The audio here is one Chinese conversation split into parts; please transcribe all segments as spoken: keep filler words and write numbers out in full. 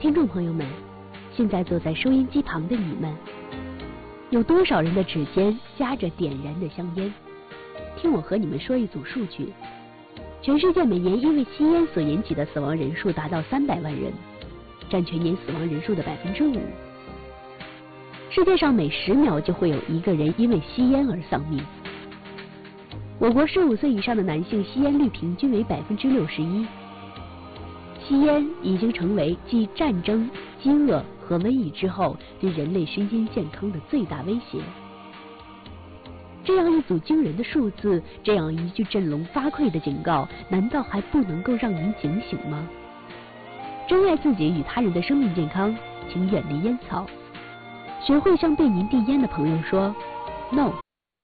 听众朋友们，现在坐在收音机旁的你们，有多少人的指尖夹着点燃的香烟？听我和你们说一组数据：全世界每年因为吸烟所引起的死亡人数达到三百万人，占全年死亡人数的百分之五。世界上每十秒就会有一个人因为吸烟而丧命。我国十五岁以上的男性吸烟率平均为百分之六十一。吸烟已经成为继战争、饥饿和瘟疫之后对人类身心健康的最大威胁。这样一组惊人的数字，这样一句振聋发聩的警告，难道还不能够让您警醒吗？珍爱自己与他人的生命健康，请远离烟草，学会向对您递烟的朋友说 no。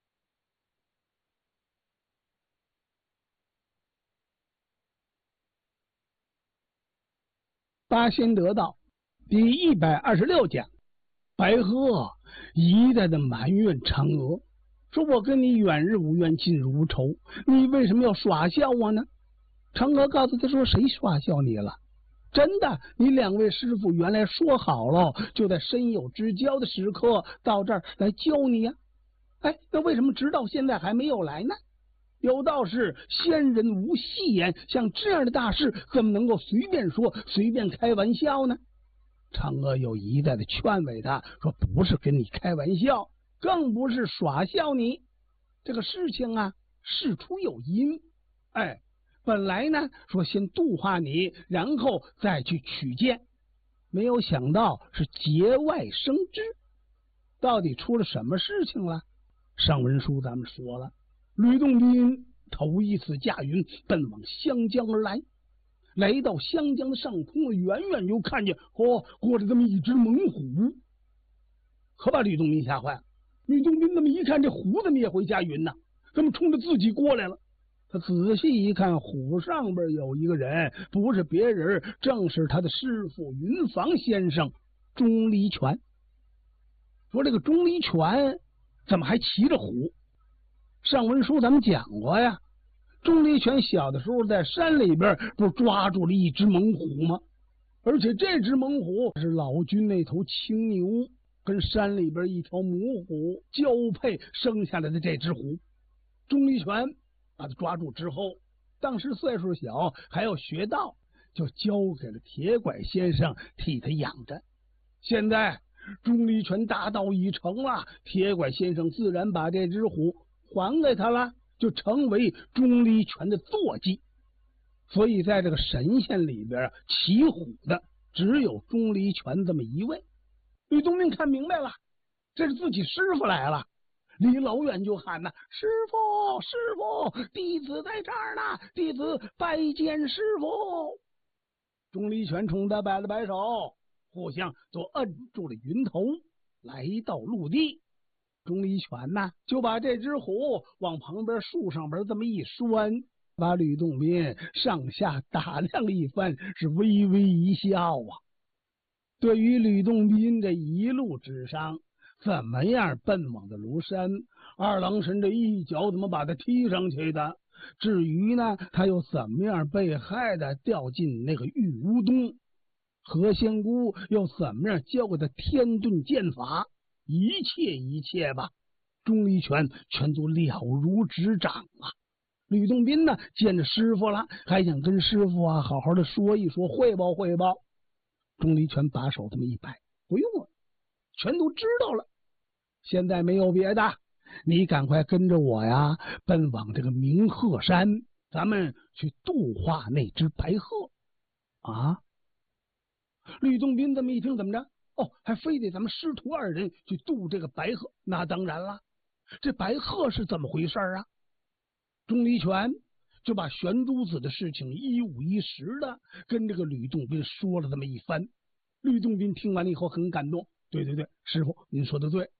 八仙得道第一百二十六讲，白鹤一再的埋怨嫦娥，说我跟你远日无冤，近日无仇，你为什么要耍笑我呢？嫦娥告诉他说，谁耍笑你了？真的，你两位师傅原来说好了，就在身有之交的时刻到这儿来救你呀、啊。哎，那为什么直到现在还没有来呢？有道是仙人无戏言，像这样的大事怎么能够随便说随便开玩笑呢？嫦娥又一再的劝慰他说，不是跟你开玩笑，更不是耍笑你，这个事情啊事出有因。哎，本来呢说先度化你，然后再去取剑，没有想到是节外生枝。到底出了什么事情了？上文书咱们说了，吕洞宾头一次驾云奔往湘江而来，来到湘江的上空，远远就看见哦，过来这么一只猛虎，可把吕洞宾吓坏了。吕洞宾那么一看，这虎怎么也会驾云呢？怎么冲着自己过来了？他仔细一看，虎上边有一个人，不是别人，正是他的师傅云房先生钟离权。说这个钟离权怎么还骑着虎？上文书咱们讲过呀，钟离权小的时候在山里边不是抓住了一只猛虎吗？而且这只猛虎是老君那头青牛跟山里边一条母虎交配生下来的这只虎。钟离权把他抓住之后，当时岁数小还要学道，就交给了铁拐先生替他养着。现在钟离权大道已成了，铁拐先生自然把这只虎还给他了，就成为钟离权的坐骑。所以在这个神仙里边，骑虎的只有钟离权这么一位。吕洞宾看明白了，这是自己师傅来了，离老远就喊呐：“师傅，师傅，弟子在这儿呢，弟子拜见师傅。”钟离权冲他摆了摆手，互相都摁住了云头，来到陆地。钟离权呐，就把这只虎往旁边树上边这么一拴，把吕洞宾上下打量了一番，是微微一笑啊。对于吕洞宾这一路之上怎么样奔往的庐山，二郎神这一脚怎么把他踢上去的，至于呢他又怎么样被害的掉进那个玉屋洞，何仙姑又怎么样教给他天遁剑法，一切一切吧，钟离权全都了如指掌啊。吕洞宾呢见着师傅了，还想跟师傅啊好好的说一说，汇报汇报。钟离权把手这么一摆，不用了，全都知道了。现在没有别的，你赶快跟着我呀，奔往这个明鹤山，咱们去度化那只白鹤啊。吕洞宾这么一听，怎么着？哦，还非得咱们师徒二人去渡这个白鹤？那当然了，这白鹤是怎么回事啊？钟离权就把玄珠子的事情一五一十的跟这个吕洞宾说了这么一番。吕洞宾听完了以后很感动，对对对，师傅您说的对，